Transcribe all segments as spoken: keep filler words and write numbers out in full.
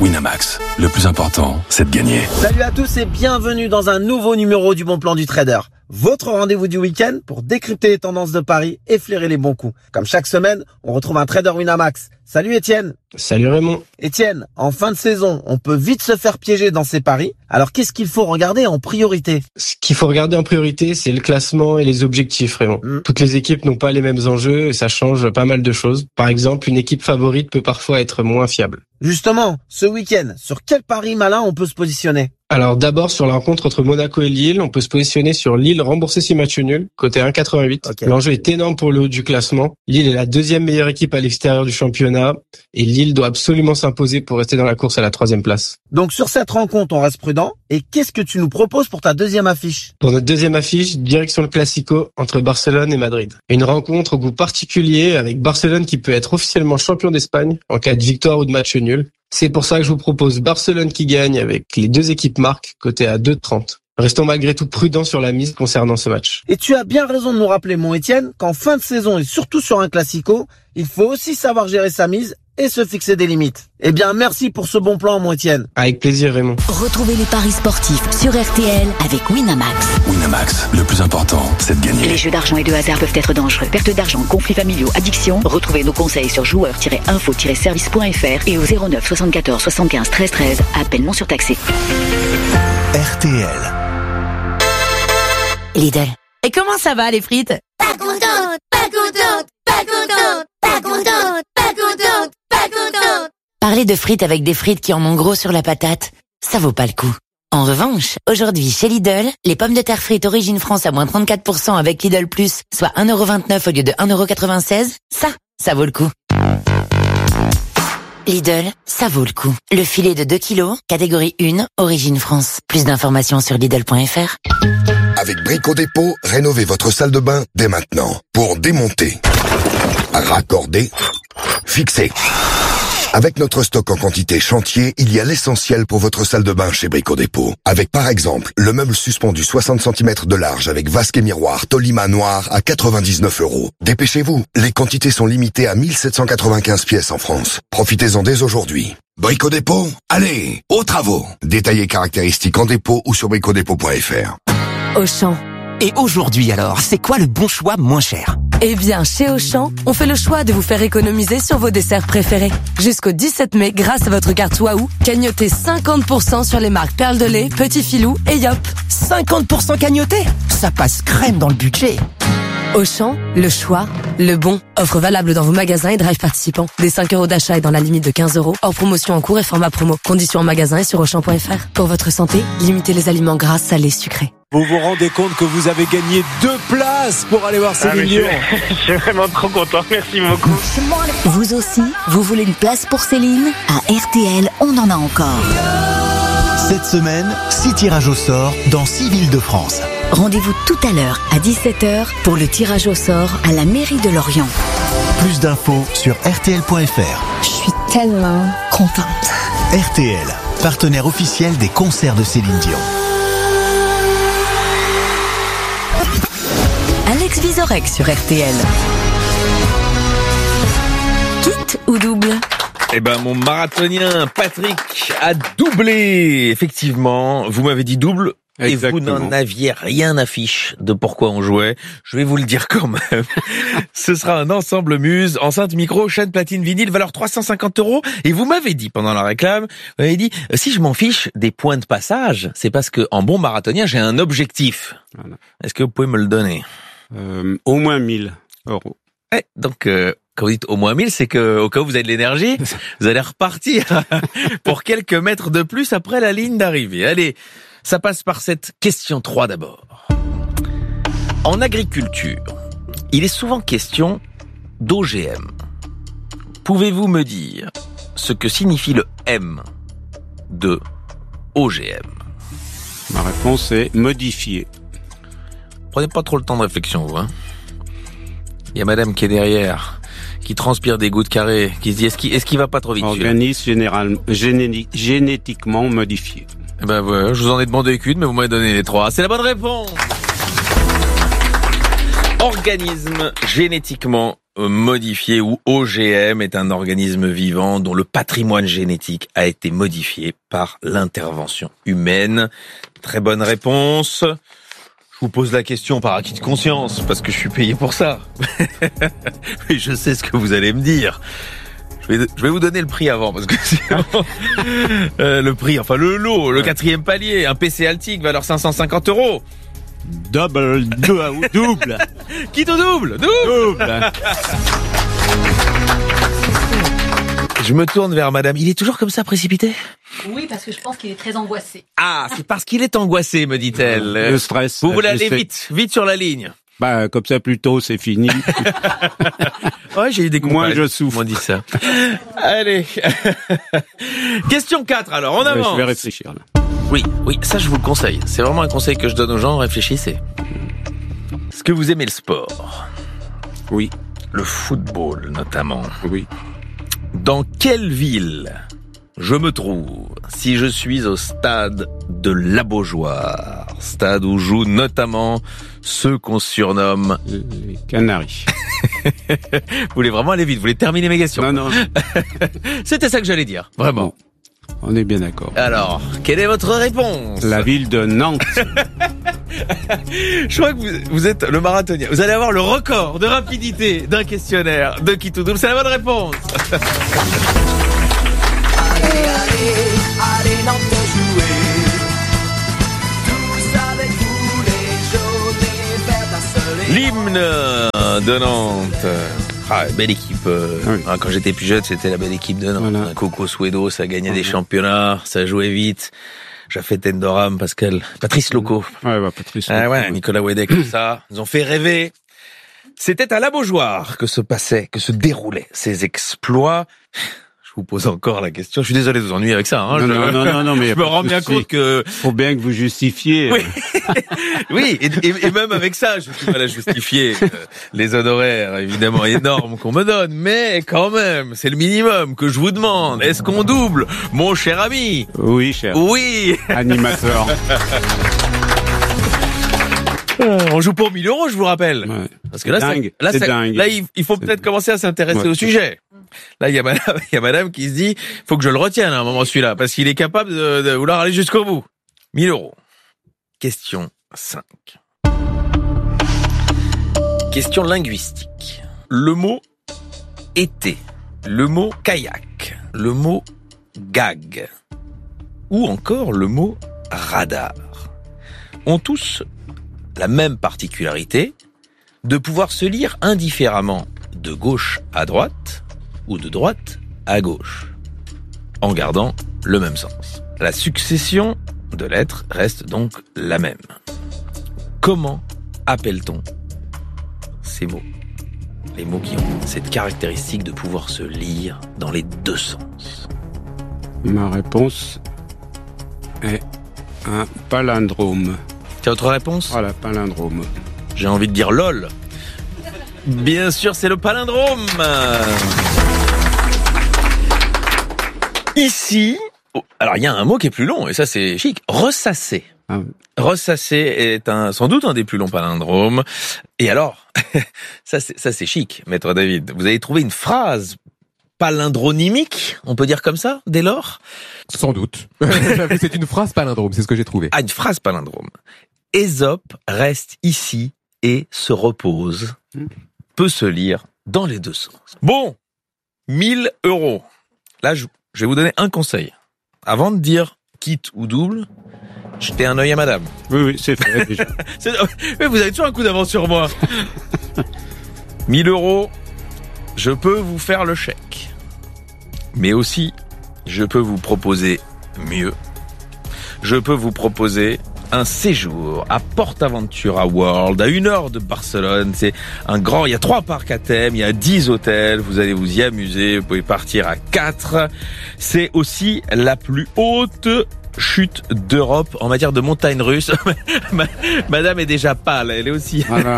Winamax, le plus important, c'est de gagner. Salut à tous et bienvenue dans un nouveau numéro du Bon Plan du Trader. Votre rendez-vous du week-end pour décrypter les tendances de paris et flairer les bons coups. Comme chaque semaine, on retrouve un trader Winamax. Salut Étienne. Salut Raymond. Étienne, en fin de saison, on peut vite se faire piéger dans ses paris. Alors qu'est-ce qu'il faut regarder en priorité? Ce qu'il faut regarder en priorité, c'est le classement et les objectifs, Raymond. Mmh. Toutes les équipes n'ont pas les mêmes enjeux et ça change pas mal de choses. Par exemple, une équipe favorite peut parfois être moins fiable. Justement, ce week-end, sur quel pari malin on peut se positionner? Alors d'abord, sur la rencontre entre Monaco et Lille, on peut se positionner sur Lille rembourser ses matchs nuls, côté un virgule quatre-vingt-huit. Okay. L'enjeu est énorme pour le haut du classement. Lille est la deuxième meilleure équipe à l'extérieur du championnat et Lille doit absolument s'imposer pour rester dans la course à la troisième place. Donc sur cette rencontre, on reste prudent. Et qu'est-ce que tu nous proposes pour ta deuxième affiche? Pour notre deuxième affiche, direction le Classico entre Barcelone et Madrid. Une rencontre au goût particulier avec Barcelone qui peut être officiellement champion d'Espagne en cas de victoire ou de match nul. C'est pour ça que je vous propose Barcelone qui gagne avec les deux équipes marques, coté à deux virgule trente. Restons malgré tout prudents sur la mise concernant ce match. Et tu as bien raison de nous rappeler, mon Étienne, qu'en fin de saison et surtout sur un Classico, il faut aussi savoir gérer sa mise et se fixer des limites. Eh bien, merci pour ce bon plan, mon Étienne. Avec plaisir, Raymond. Retrouvez les paris sportifs sur R T L avec Winamax. Winamax, le plus important, c'est de gagner. Les jeux d'argent et de hasard peuvent être dangereux. Perte d'argent, conflits familiaux, addiction. Retrouvez nos conseils sur joueurs tiret info tiret service point f r et au zéro neuf soixante-quatorze soixante-quinze treize treize. Appel non surtaxé. R T L. Lidl. Et comment ça va, les frites? Pas contente, pas contente, pas contente, pas contente, pas contente, pas contente. Parler de frites avec des frites qui en ont gros sur la patate, ça vaut pas le coup. En revanche, aujourd'hui, chez Lidl, les pommes de terre frites Origine France à moins trente-quatre pour cent avec Lidl Plus, soit un euro vingt-neuf au lieu de un euro quatre-vingt-seize, ça, ça vaut le coup. Lidl, ça vaut le coup. Le filet de deux kilos, catégorie un, Origine France. Plus d'informations sur Lidl point f r. Avec Brico Dépôt, rénovez votre salle de bain dès maintenant. Pour démonter, raccorder, fixer. Avec notre stock en quantité chantier, il y a l'essentiel pour votre salle de bain chez Brico Dépôt. Avec par exemple, le meuble suspendu soixante centimètres de large avec vasque et miroir Tolima noir à quatre-vingt-dix-neuf euros. Dépêchez-vous, les quantités sont limitées à mille sept cent quatre-vingt-quinze pièces en France. Profitez-en dès aujourd'hui. Brico Dépôt, allez, aux travaux. Détaillez caractéristiques en dépôt ou sur brico dépôt point f r. Auchan. Et aujourd'hui alors, c'est quoi le bon choix moins cher? Eh bien, chez Auchan, on fait le choix de vous faire économiser sur vos desserts préférés. Jusqu'au dix-sept mai, grâce à votre carte Waouh, cagnotez cinquante pour cent sur les marques Perle de lait, Petit Filou et Yop. cinquante pour cent cagnoté? Ça passe crème dans le budget. Auchan, le choix, le bon. Offre valable dans vos magasins et drive participants. Des cinq euros d'achat et dans la limite de quinze euros. Hors promotion en cours et format promo. Conditions en magasin et sur auchan point f r. Pour votre santé, limitez les aliments gras, salés, sucrés. Vous vous rendez compte que vous avez gagné deux places pour aller voir Céline Dion? Ah, je, je suis vraiment trop content, merci beaucoup. Vous aussi, vous voulez une place pour Céline? À R T L, on en a encore. Cette semaine, six tirages au sort dans six villes de France. Rendez-vous tout à l'heure à dix-sept heures pour le tirage au sort à la mairie de Lorient. Plus d'infos sur R T L point f r. Je suis tellement contente. R T L, partenaire officiel des concerts de Céline Dion. Alex Vizorek sur R T L. Quitte ou double? Eh ben, mon marathonien Patrick a doublé. Effectivement, vous m'avez dit double. Exactement. Et vous n'en aviez rien à fiche de pourquoi on jouait. Je vais vous le dire quand même. Ce sera un ensemble Muse, enceinte micro, chaîne platine vinyle, valeur trois cent cinquante euros. Et vous m'avez dit pendant la réclame, vous m'avez dit, si je m'en fiche des points de passage, c'est parce que en bon marathonien, j'ai un objectif. Voilà. Est-ce que vous pouvez me le donner? euh, Au moins mille euros. Eh, donc, euh, quand vous dites au moins mille, c'est que au cas où vous avez de l'énergie, vous allez repartir pour quelques mètres de plus après la ligne d'arrivée. Allez, ça passe par cette question trois d'abord. En agriculture, il est souvent question d'O G M. Pouvez-vous me dire ce que signifie le M de O G M? Ma réponse est modifié. Prenez pas trop le temps de réflexion, vous, hein. Il y a madame qui est derrière, qui transpire des gouttes carrées, qui se dit est-ce qu'il, est-ce qu'il va pas trop vite? Organisme général, géné, génétiquement modifié. Eh ben voilà, je vous en ai demandé qu'une, mais vous m'avez donné les trois. C'est la bonne réponse. Organisme génétiquement modifié ou O G M est un organisme vivant dont le patrimoine génétique a été modifié par l'intervention humaine. Très bonne réponse. Je vous pose la question par acquis de conscience, parce que je suis payé pour ça. Mais je sais ce que vous allez me dire. Je vais, je vais vous donner le prix avant, parce que c'est euh, le prix, enfin le lot, le quatrième palier, un P C Altic, valeur cinq cent cinquante euros. Double, double, double. Quitte au double, double. double. Je me tourne vers madame. Il est toujours comme ça, précipité? Oui, parce que je pense qu'il est très angoissé. Ah, c'est parce qu'il est angoissé, me dit-elle. Le stress. Vous voulez aller vite, vite sur la ligne. Bah, comme ça, plus tôt, c'est fini. Ouais, j'ai eu des Moi, je souffre. On dit ça. Allez. Question quatre, alors, on avance. Ouais, je vais réfléchir, là. Oui, oui, ça, je vous le conseille. C'est vraiment un conseil que je donne aux gens. Réfléchissez. Est-ce que vous aimez le sport? Oui. Le football, notamment. Oui. Dans quelle ville je me trouve si je suis au stade de la Beaujoire, stade où jouent notamment ceux qu'on surnomme les Canaries? Vous voulez vraiment aller vite, vous voulez terminer mes questions? Non, non. C'était ça que j'allais dire, vraiment. Bon, on est bien d'accord. Alors, quelle est votre réponse? La ville de Nantes. Je crois que vous, vous êtes le marathonien. Vous allez avoir le record de rapidité d'un questionnaire de Quitte ou Double. C'est la bonne réponse. Allez, allez, allez, Nantes jouer. Tous avec vous, les jaunes et verts d'un L'hymne de Nantes. Ah, belle équipe. Oui. Ah, quand j'étais plus jeune, c'était la belle équipe de Nantes. Voilà. Coco Suedo, ça gagnait voilà. des championnats, ça jouait vite. Jafet Endoram, Pascal, Patrice Loco. Ouais, ouais, Patrice ah, Loco. Ouais, Nicolas Wedek, tout ça. Ils ont fait rêver. C'était à la Beaujoire que se passaient, que se déroulaient ces exploits. Je vous pose encore la question. Je suis désolé de vous ennuyer avec ça. Hein. Non, je, non, non, non, non, mais je me rends bien compte que faut bien que vous justifiez. Oui, oui, et, et, et même avec ça, je suis mal à justifier euh, les honoraires évidemment énormes qu'on me donne, mais quand même, c'est le minimum que je vous demande. Est-ce qu'on double, mon cher ami? Oui, cher. Oui. Animateur. On joue pour mille euros, je vous rappelle. Ouais. Parce que là, dingue. là, c'est dingue. là, il, il faut peut-être commencer à s'intéresser ouais. au sujet. Là, il y a madame, il y a madame qui se dit, faut que je le retienne à un moment celui-là, parce qu'il est capable de, de vouloir aller jusqu'au bout. mille euros. Question cinq. Question linguistique. Le mot été, le mot kayak, le mot gag, ou encore le mot radar, ont tous la même particularité de pouvoir se lire indifféremment de gauche à droite ou de droite à gauche, en gardant le même sens. La succession de lettres reste donc la même. Comment appelle-t-on ces mots? Les mots qui ont cette caractéristique de pouvoir se lire dans les deux sens. Ma réponse est un palindrome. C'est votre réponse? Voilà, palindrome. J'ai envie de dire LOL. Bien sûr, c'est le palindrome. Ici, alors il y a un mot qui est plus long, et ça c'est chic, ressasser. Ah oui. Ressasser est un, sans doute un des plus longs palindromes. Et alors, ça c'est, ça c'est chic, maître David. Vous avez trouvé une phrase palindronymique, on peut dire comme ça, dès lors? Sans doute. C'est une phrase palindrome, c'est ce que j'ai trouvé. Ah, une phrase palindrome. Ésope reste ici et se repose. Peut se lire dans les deux sens. Bon, mille euros. Là, je, je vais vous donner un conseil. Avant de dire quitte ou double, jetez un œil à madame. Oui, oui, c'est fait déjà. c'est, mais vous avez toujours un coup d'avance sur moi. mille euros, je peux vous faire le chèque. Mais aussi, je peux vous proposer mieux. Je peux vous proposer un séjour à PortAventura World, à une heure de Barcelone. C'est un grand, il y a trois parcs à thème, il y a dix hôtels, vous allez vous y amuser, vous pouvez partir à quatre. C'est aussi la plus haute chute d'Europe en matière de montagne russe. Madame est déjà pâle, elle est aussi. Voilà.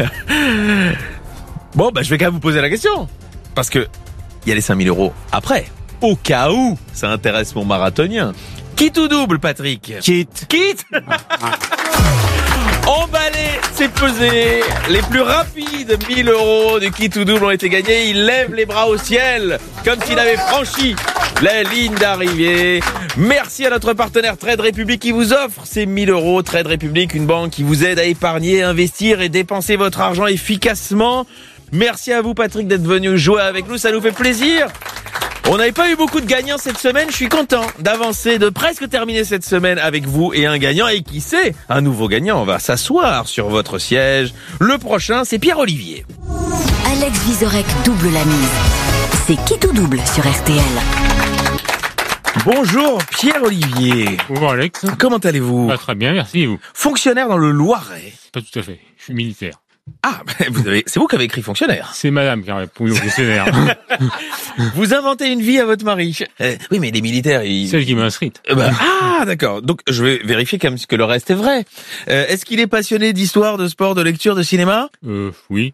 Bon, bah, je vais quand même vous poser la question. Parce que, il y a les cinq mille euros après. Au cas où ça intéresse mon marathonien. Quitte ou double, Patrick? Quitte. Quitte. Emballé c'est pesé. Les plus rapides mille euros du kit ou double ont été gagnés. Il lève les bras au ciel, comme s'il avait franchi la ligne d'arrivée. Merci à notre partenaire Trade Republic qui vous offre ces mille euros. Trade Republic, une banque qui vous aide à épargner, investir et dépenser votre argent efficacement. Merci à vous, Patrick, d'être venu jouer avec nous. Ça nous fait plaisir. On n'avait pas eu beaucoup de gagnants cette semaine. Je suis content d'avancer, de presque terminer cette semaine avec vous et un gagnant. Et qui sait, un nouveau gagnant va s'asseoir sur votre siège. Le prochain, c'est Pierre-Olivier. Alex Vizorek double la mise. C'est qui tout double sur R T L. Bonjour Pierre-Olivier. Bonjour Alex. Comment allez-vous? Bah, très bien, merci et vous? Fonctionnaire dans le Loiret. Pas tout à fait, je suis militaire. Ah, vous avez, c'est vous qui avez écrit fonctionnaire. C'est madame qui a répondu au fonctionnaire. Vous inventez une vie à votre mari. Euh, oui, mais les militaires, ils... Celle qui m'a inscrite. Euh, bah, ah, d'accord. Donc, je vais vérifier quand même que le reste est vrai. Euh, est-ce qu'il est passionné d'histoire, de sport, de lecture, de cinéma? Euh, oui.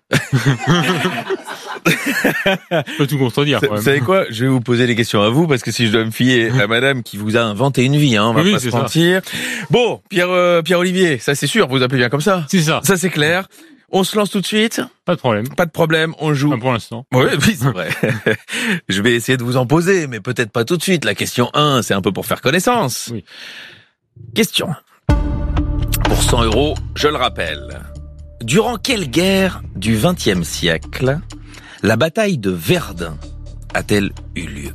Je peux tout contredire, quand même. Vous savez quoi? Je vais vous poser des questions à vous, parce que si je dois me fier à madame qui vous a inventé une vie, hein, on va oui, pas se mentir. Bon, Pierre, euh, Pierre-Olivier, ça c'est sûr, vous appelez bien comme ça? C'est ça. Ça c'est clair. On se lance tout de suite? Pas de problème. Pas de problème, on joue. Enfin, pour l'instant. Oui, oui, c'est vrai. Je vais essayer de vous en poser, mais peut-être pas tout de suite. La question un, c'est un peu pour faire connaissance. Oui. Question. Pour cent euros, je le rappelle. Durant quelle guerre du vingtième siècle la bataille de Verdun a-t-elle eu lieu?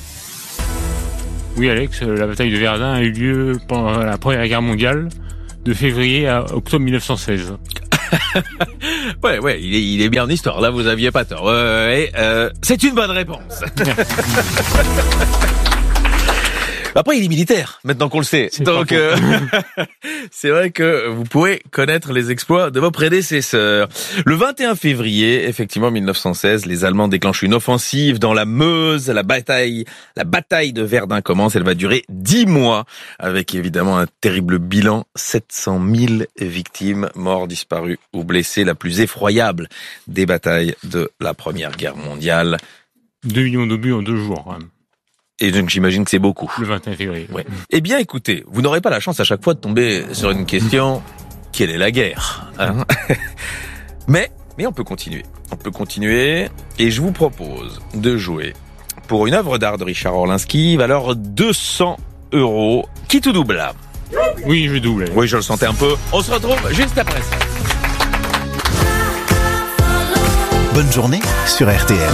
Oui, Alex, la bataille de Verdun a eu lieu pendant la Première Guerre mondiale, de février à octobre mille neuf cent seize. ouais, ouais, il est, il est bien en histoire. Là, vous aviez pas tort. Ouais, ouais, euh, c'est une bonne réponse. Après, il est militaire, maintenant qu'on le sait. C'est Donc, euh, c'est vrai que vous pouvez connaître les exploits de vos prédécesseurs. Le vingt et un février, effectivement, mille neuf cent seize, les Allemands déclenchent une offensive dans la Meuse. La bataille, la bataille de Verdun commence. Elle va durer dix mois, avec évidemment un terrible bilan. sept cent mille victimes, morts, disparus ou blessés. La plus effroyable des batailles de la Première Guerre mondiale. Deux millions d'obus en deux jours, quand même. Et donc j'imagine que c'est beaucoup. Le vingt et un février. Ouais. Eh bien écoutez, vous n'aurez pas la chance à chaque fois de tomber sur une question, quelle est la guerre, hein? Mais, mais on peut continuer. On peut continuer et je vous propose de jouer pour une œuvre d'art de Richard Orlinski, valeur deux cents euros. Qui tout double là? Oui, je double. Oui, je le sentais un peu. On se retrouve juste après ça. Bonne journée sur R T L.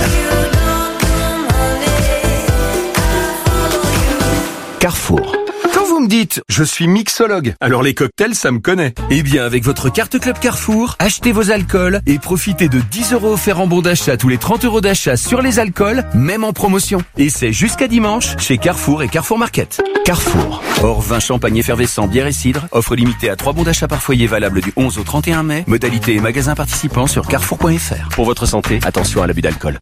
Carrefour. Quand vous me dites « je suis mixologue », alors les cocktails, ça me connaît. Eh bien, avec votre carte Club Carrefour, achetez vos alcools et profitez de dix euros offerts en bon d'achat tous les trente euros d'achat sur les alcools, même en promotion. Et c'est jusqu'à dimanche chez Carrefour et Carrefour Market. Carrefour. Hors vin, champagne effervescent, bière et cidre. Offre limitée à trois bons d'achat par foyer valable du onze au trente et un mai. Modalité et magasins participants sur carrefour point f r. Pour votre santé, attention à l'abus d'alcool.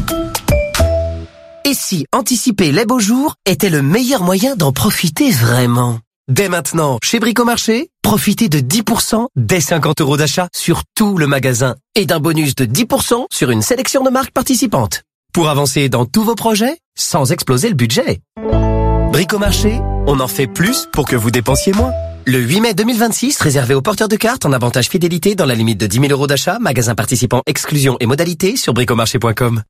Et si anticiper les beaux jours était le meilleur moyen d'en profiter vraiment? Dès maintenant, chez Bricomarché, profitez de dix pour cent dès cinquante euros d'achat sur tout le magasin et d'un bonus de dix pour cent sur une sélection de marques participantes. Pour avancer dans tous vos projets, sans exploser le budget. Bricomarché, on en fait plus pour que vous dépensiez moins. Le huit mai deux mille vingt-six, réservé aux porteurs de cartes en avantage fidélité dans la limite de dix mille euros d'achat, magasin participant, exclusion et modalités sur bricomarché point com.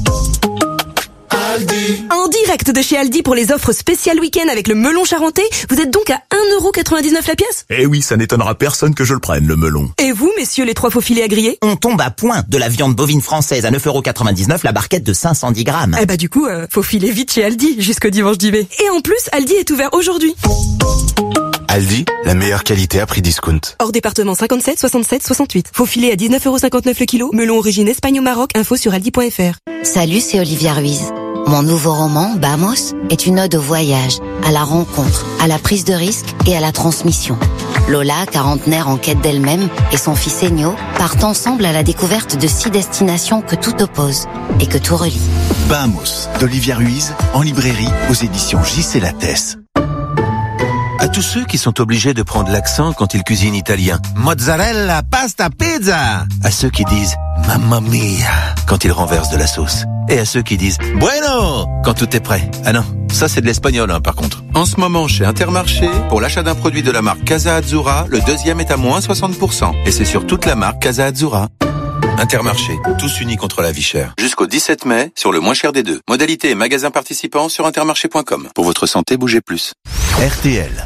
En direct de chez Aldi pour les offres spéciales week-end avec le melon charentais, vous êtes donc à un euro quatre-vingt-dix-neuf la pièce? Eh oui, ça n'étonnera personne que je le prenne, le melon. Et vous, messieurs, les trois faux filets à griller? On tombe à point de la viande bovine française à neuf euros quatre-vingt-dix-neuf la barquette de cinq cent dix grammes. Eh bah du coup, euh, faut filer vite chez Aldi jusqu'au dimanche dix mai. Et en plus, Aldi est ouvert aujourd'hui. Aldi, la meilleure qualité à prix discount. Hors département cinquante-sept, soixante-sept, soixante-huit. Faux filet à dix-neuf euros cinquante-neuf le kilo. Melon origine Espagne au Maroc. Info sur aldi point f r. Salut, c'est Olivia Ruiz. Mon nouveau roman, Bamos, est une ode au voyage, à la rencontre, à la prise de risque et à la transmission. Lola, quarantenaire en quête d'elle-même, et son fils Ennio partent ensemble à la découverte de six destinations que tout oppose et que tout relie. Bamos, d'Olivia Ruiz, en librairie aux éditions J C Lattès. À tous ceux qui sont obligés de prendre l'accent quand ils cuisinent italien. Mozzarella, pasta, pizza. À ceux qui disent mamma mia quand ils renversent de la sauce. Et à ceux qui disent bueno quand tout est prêt. Ah non, ça c'est de l'espagnol hein, par contre. En ce moment, chez Intermarché, pour l'achat d'un produit de la marque Casa Azzurra, le deuxième est à moins soixante pour cent. Et c'est sur toute la marque Casa Azzurra. Intermarché, tous unis contre la vie chère. Jusqu'au dix-sept mai, sur le moins cher des deux. Modalité et magasins participants sur intermarché point com. Pour votre santé, bougez plus. R T L.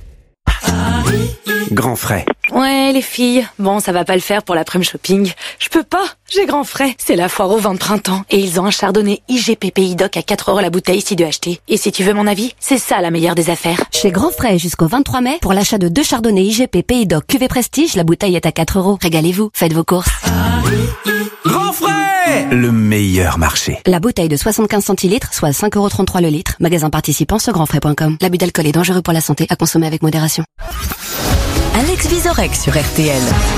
Grand frais. Ouais, les filles. Bon, ça va pas le faire pour l'après-midi shopping. Je peux pas. J'ai grand frais. C'est la foire au vin de printemps. Et ils ont un chardonnay I G P Pays Doc à quatre euros la bouteille si de acheter. Et si tu veux mon avis, c'est ça la meilleure des affaires. Chez Grand Frais jusqu'au vingt-trois mai, pour l'achat de deux chardonnays I G P Pays Doc Cuvée Prestige, la bouteille est à quatre euros. Régalez-vous. Faites vos courses. Grand frais! Le meilleur marché. La bouteille de soixante-quinze centilitres, soit cinq euros trente-trois le litre. Magasin participant sur grand frais point com. L'abus d'alcool est dangereux pour la santé, à consommer avec modération. Alex Vizorek sur R T L.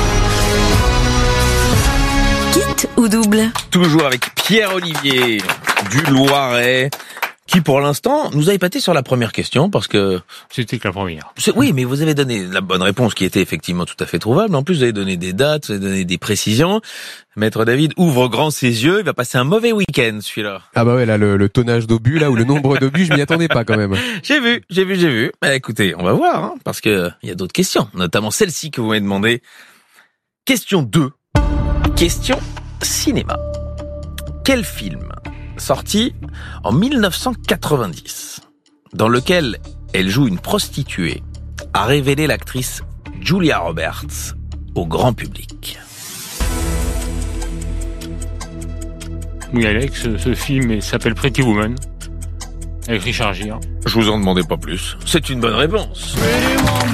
Kit ou double? Toujours avec Pierre Olivier du Loiret, qui pour l'instant nous a épaté sur la première question parce que c'était que la première. Oui, mais vous avez donné la bonne réponse qui était effectivement tout à fait trouvable. En plus, vous avez donné des dates, vous avez donné des précisions. Maître David ouvre grand ses yeux. Il va passer un mauvais week-end, celui-là. Ah bah ouais, là, le, le tonnage d'obus, là, ou le nombre d'obus, je m'y attendais pas quand même. J'ai vu, j'ai vu, j'ai vu. Bah, écoutez, on va voir, hein, parce que il y a d'autres questions, notamment celle-ci que vous m'avez demandé. Question deux. Question cinéma. Quel film sorti en mille neuf cent quatre-vingt-dix, dans lequel elle joue une prostituée, a révélé l'actrice Julia Roberts au grand public? Oui, Alex, ce, ce film s'appelle Pretty Woman, avec Richard Gere. Je vous en demandais pas plus. C'est une bonne réponse.